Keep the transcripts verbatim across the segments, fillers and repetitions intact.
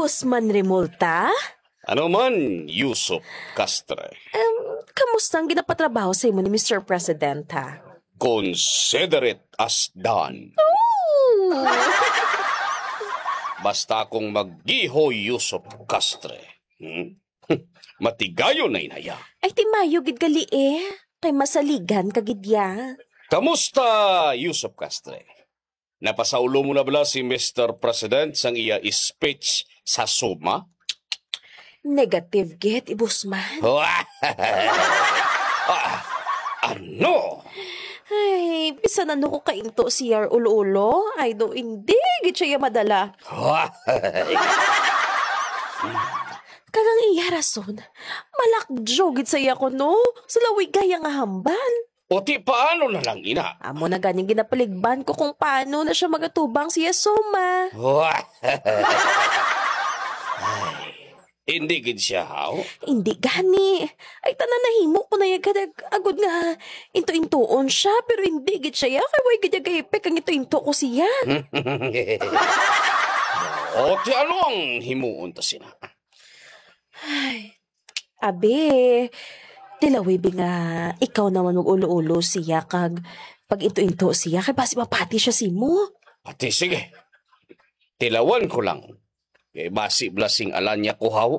Bosman Remolta? Ano man, Yusuf Castre. Um, kamusta ang ginapatrabaho sa imo ni Mister President, ha? Consider it as done. Ooh. Basta akong maggiho, Yusuf Castre. Hmm? Matigayo na inaya. Ay, ti mayo gid gali eh. Kay masaligan kagidya. Kamusta, Yusuf Castre? Napasaulo mo na bala si Mister President sang iya speech sa Suma? Negative get, Ibusman. ah, ano? Ay, bisan ano ko kainto siyar ulo-ulo. Ay, do hindi. Gid siya madala. Kagang iya rason. Malakjo gid saya ko, no? Sa lawig gaya nga hambal. O ti paano na lang ina? Amo na ganing ginapaligban ko kung paano na siya magatubang siya Soma. Ay, hindi gid siya haw. Hindi gani. Ay tanan nahimo ko na yagad agod nga into-intuon siya pero hindi gid siya kay way gid gaypek ang into-into ko siya. O ti ano ang himuon ta sina? Ay, abe, tilawi bi nga ikaw naman mag-ulo-ulo siya kag pag into-into siya kay basi mapati siya simo. Ati sige. Tilawan ko lang. Kay basi blasing alanya ko haw.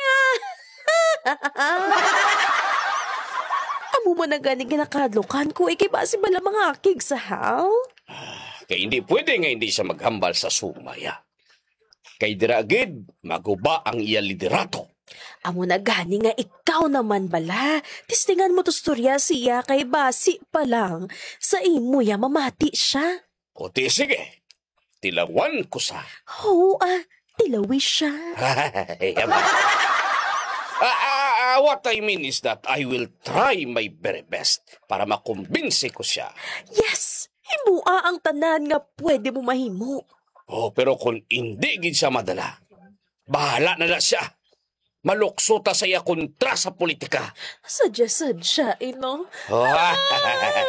Amo man na gani ginakadlokan ko, ikay basi bala mga akig sa haw? Kay hindi pwede nga hindi siya maghambal sa sumaya. Kay diragid, maguba ang iya liderato. Amo na gani nga ikaw naman bala. Tistingan mo to storya siya kay basi pa lang. Sa imo ya mamati siya. O ti sige. Tilawan ko sa. Oo ah, tilawi siya. Ay, ama. Ah, ah, ah, what I mean is that I will try my very best para makumbinsi ko siya. Yes! Himua ang tanan nga pwede mo mahimo. Oh, pero kung hindi gid siya madala, bahala na na siya. Malukso ta sa iya kontra sa politika. Sadya-sadya, ino. Oh,